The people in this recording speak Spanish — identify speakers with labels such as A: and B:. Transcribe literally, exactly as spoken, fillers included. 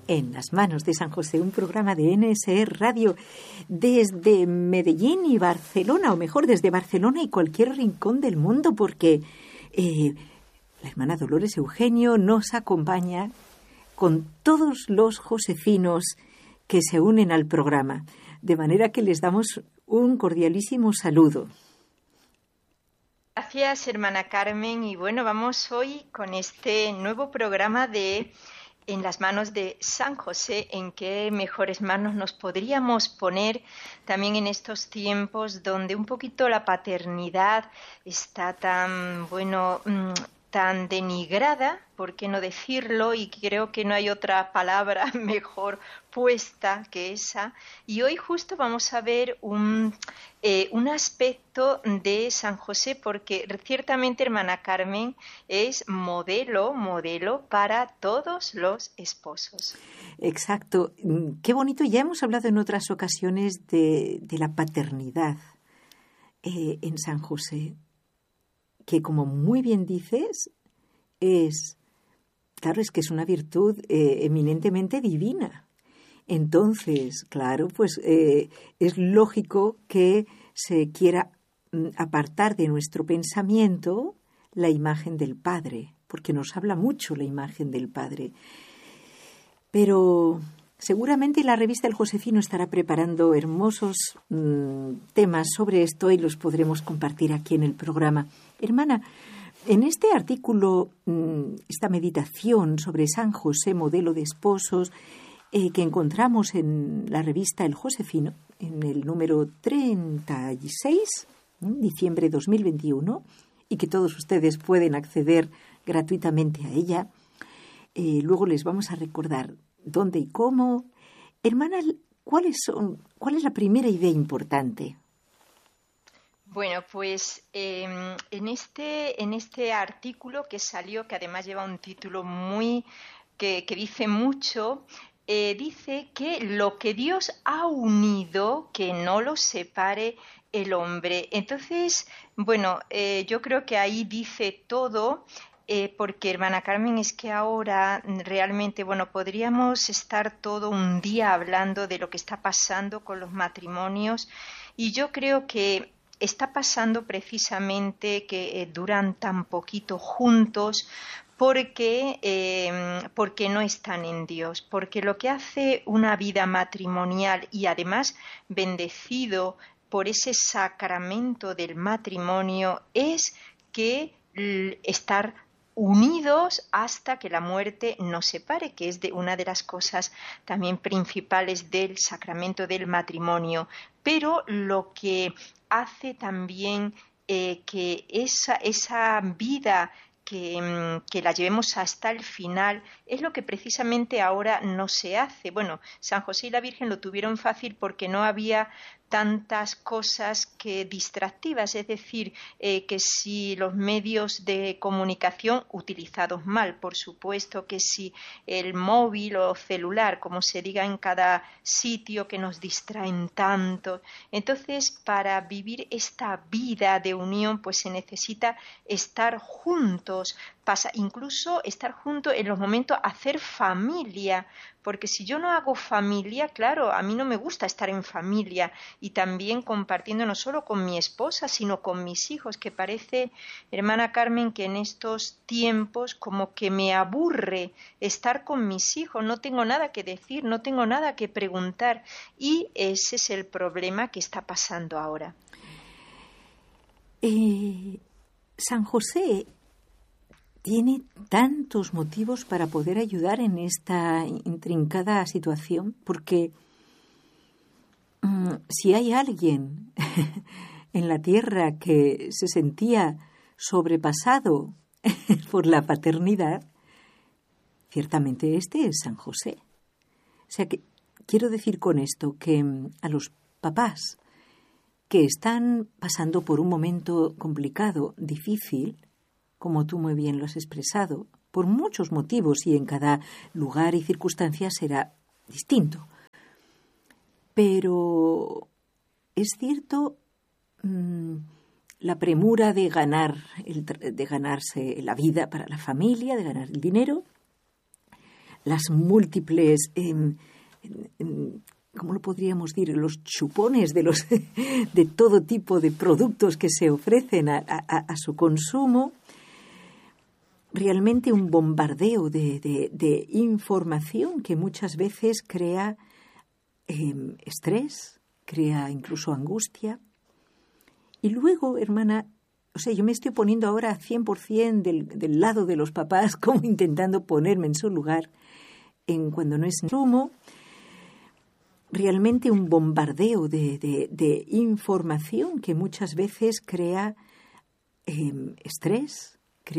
A: En las manos de San José, un programa de N S R Radio desde Medellín y Barcelona, o mejor, desde Barcelona y cualquier rincón del mundo, porque eh, la hermana Dolores Eugenio nos acompaña con todos los josefinos que se unen al programa, de manera que les damos un cordialísimo saludo.
B: Gracias, hermana Carmen, y bueno, vamos hoy con este nuevo programa de En las manos de San José. ¿En qué mejores manos nos podríamos poner también en estos tiempos donde un poquito la paternidad está tan, bueno, tan denigrada, por qué no decirlo? Y creo que no hay otra palabra mejor puesta que esa. Y hoy justo vamos a ver un, eh, un aspecto de San José, porque ciertamente, hermana Carmen, es modelo, modelo para todos los esposos.
A: Exacto. Qué bonito. Ya hemos hablado en otras ocasiones de, de la paternidad eh, en San José, que, como muy bien dices, es, claro, es que es una virtud eh, eminentemente divina. Entonces, claro, pues eh, es lógico que se quiera apartar de nuestro pensamiento la imagen del Padre, porque nos habla mucho la imagen del Padre. Pero seguramente la revista El Josefino estará preparando hermosos mmm, temas sobre esto y los podremos compartir aquí en el programa. Hermana, en este artículo, mmm, esta meditación sobre San José, modelo de esposos, eh, que encontramos en la revista El Josefino, en el número treinta y seis, en diciembre de dos mil veintiuno, y que todos ustedes pueden acceder gratuitamente a ella. Eh, luego les vamos a recordar dónde y cómo. Hermana, ¿cuáles son, ¿cuál es la primera idea importante?
B: Bueno, pues eh, en este en este artículo que salió, que además lleva un título muy que, que dice mucho, eh, dice que lo que Dios ha unido, que no lo separe el hombre. Entonces, bueno, eh, yo creo que ahí dice todo. Eh, porque, hermana Carmen, es que ahora realmente, bueno, podríamos estar todo un día hablando de lo que está pasando con los matrimonios, y yo creo que está pasando precisamente que eh, duran tan poquito juntos porque, eh, porque no están en Dios, porque lo que hace una vida matrimonial, y además bendecido por ese sacramento del matrimonio, es que l- estar unidos hasta que la muerte nos separe, que es de una de las cosas también principales del sacramento del matrimonio. Pero lo que hace también eh, que esa, esa vida que, que la llevemos hasta el final es lo que precisamente ahora no se hace. Bueno, San José y la Virgen lo tuvieron fácil porque no había tantas cosas que distractivas, es decir, eh, que si los medios de comunicación utilizados mal, por supuesto, que si el móvil o celular, como se diga en cada sitio, que nos distraen tanto. Entonces, para vivir esta vida de unión, pues se necesita estar juntos, pasa incluso estar juntos en los momentos, hacer familia, porque si yo no hago familia, claro, a mí no me gusta estar en familia, y también compartiendo no solo con mi esposa, sino con mis hijos, que parece, hermana Carmen, que en estos tiempos como que me aburre estar con mis hijos, no tengo nada que decir, no tengo nada que preguntar, y ese es el problema que está pasando ahora.
A: Eh, San José tiene tantos motivos para poder ayudar en esta intrincada situación, porque um, si hay alguien en la tierra que se sentía sobrepasado por la paternidad, ciertamente este es San José. O sea que quiero decir con esto que a los papás que están pasando por un momento complicado, difícil, como tú muy bien lo has expresado, por muchos motivos, y en cada lugar y circunstancia será distinto. Pero es cierto, mmm, la premura de ganar, el, de ganarse la vida para la familia, de ganar el dinero, las múltiples, eh, ¿cómo lo podríamos decir? Los chupones de, los, de todo tipo de productos que se ofrecen a, a, a su consumo. Realmente un bombardeo de, de, de información que muchas veces crea eh, estrés, crea incluso angustia. Y luego, hermana, o sea, yo me estoy poniendo ahora cien por ciento del, del lado de los papás, como intentando ponerme en su lugar, en cuando no es consumo. Realmente un bombardeo de, de, de información que muchas veces crea eh, estrés,